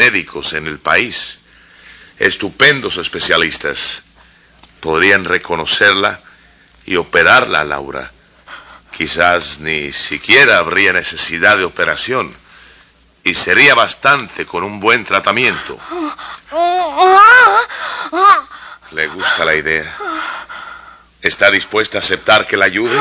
médicos en el país, estupendos especialistas, podrían reconocerla y operarla a Laura. Quizás ni siquiera habría necesidad de operación y sería bastante con un buen tratamiento. ¿Le gusta la idea? ¿Está dispuesta a aceptar que la ayude?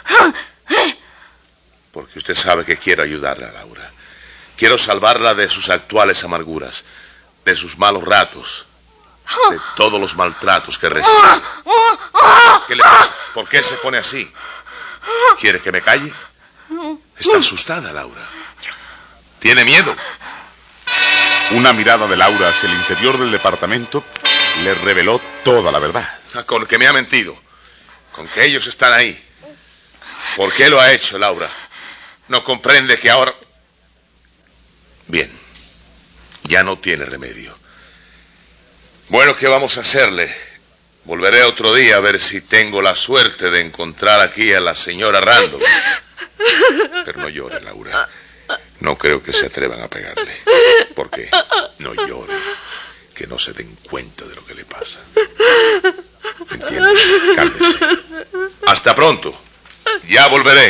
Porque usted sabe que quiero ayudarla, Laura. Quiero salvarla de sus actuales amarguras, de sus malos ratos, de todos los maltratos que recibe. ¿Qué le pasa? ¿Por qué se pone así? ¿Quiere que me calle? Está asustada, Laura. ¿Tiene miedo? Una mirada de Laura hacia el interior del departamento le reveló toda la verdad. Con que me ha mentido. Con que ellos están ahí. ¿Por qué lo ha hecho, Laura? ¿No comprende que ahora...? Bien. Ya no tiene remedio. Bueno, ¿qué vamos a hacerle? Volveré otro día a ver si tengo la suerte de encontrar aquí a la señora Randall. Pero no llore, Laura. No creo que se atrevan a pegarle. ¿Por qué? No llore. Que no se den cuenta de lo que le pasa. ¿Entiende? Cálmese. Hasta pronto. Ya volveré.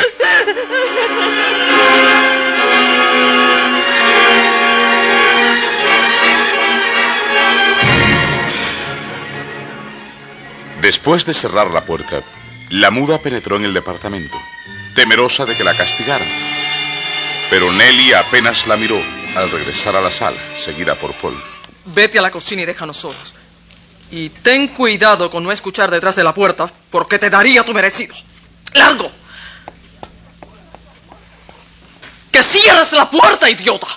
Después de cerrar la puerta, la muda penetró en el departamento, temerosa de que la castigaran. Pero Nelly apenas la miró al regresar a la sala, seguida por Paul. Vete a la cocina y déjanos solos. Y ten cuidado con no escuchar detrás de la puerta, porque te daría tu merecido. ¡Largo! ¡Que cierres la puerta, idiota!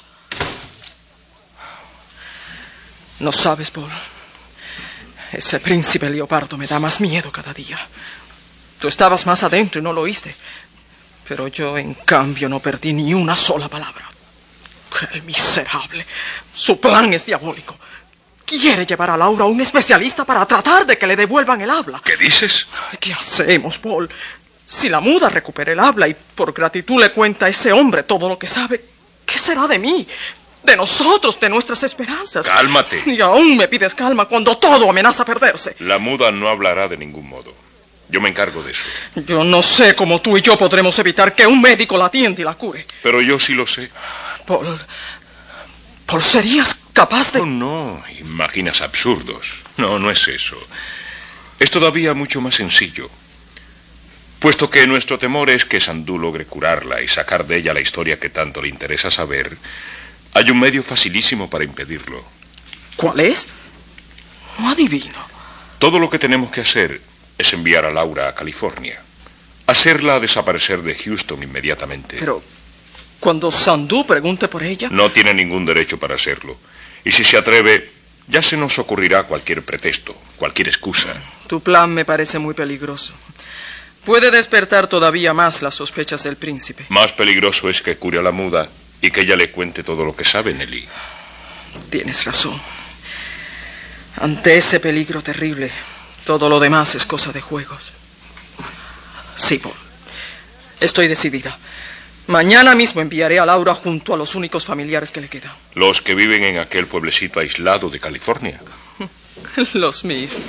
No sabes, Paul. Ese príncipe leopardo me da más miedo cada día. Tú estabas más adentro y no lo oíste. Pero yo, en cambio, no perdí ni una sola palabra. ¡Qué miserable! Su plan es diabólico. Quiere llevar a Laura a un especialista para tratar de que le devuelvan el habla. ¿Qué dices? ¿Qué hacemos, Paul? Si la muda recupera el habla y por gratitud le cuenta a ese hombre todo lo que sabe, ¿qué será de mí? De nosotros, de nuestras esperanzas. Cálmate. Y aún me pides calma cuando todo amenaza perderse. La muda no hablará de ningún modo. Yo me encargo de eso. Yo no sé cómo tú y yo podremos evitar que un médico la atienda y la cure. Pero yo sí lo sé. Paul, ¿serías capaz de...? Oh, no, imaginas absurdos. No, no es eso. Es todavía mucho más sencillo. Puesto que nuestro temor es que Sandú logre curarla y sacar de ella la historia que tanto le interesa saber, hay un medio facilísimo para impedirlo. ¿Cuál es? No adivino. Todo lo que tenemos que hacer es enviar a Laura a California. Hacerla desaparecer de Houston inmediatamente. Pero, cuando Sandú pregunte por ella... No tiene ningún derecho para hacerlo. Y si se atreve, ya se nos ocurrirá cualquier pretexto, cualquier excusa. Tu plan me parece muy peligroso. Puede despertar todavía más las sospechas del príncipe. Más peligroso es que cure a la muda y que ella le cuente todo lo que sabe, Nelly. Tienes razón. Ante ese peligro terrible, todo lo demás es cosa de juegos. Sí, Paul. Estoy decidida. Mañana mismo enviaré a Laura junto a los únicos familiares que le quedan. Los que viven en aquel pueblecito aislado de California. Los mismos.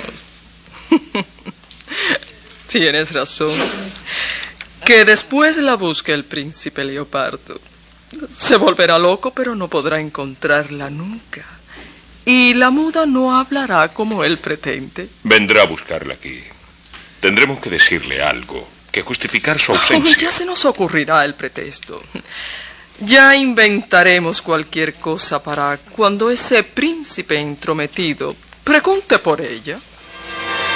Tienes razón. Que después la busque el príncipe leopardo. Se volverá loco, pero no podrá encontrarla nunca. Y la muda no hablará como él pretende. Vendrá a buscarla aquí. Tendremos que decirle algo, que justificar su ausencia. Ya se nos ocurrirá el pretexto. Ya inventaremos cualquier cosa para cuando ese príncipe entrometido pregunte por ella.